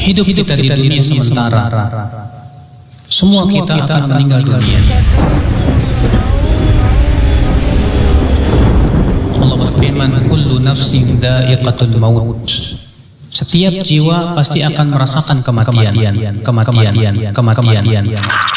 hidup kita di dunia sementara. Semua kita akan meninggal dunia. Allah berfirman, kullu nafsin dha'iqatul maut. Setiap jiwa pasti akan merasakan kematian.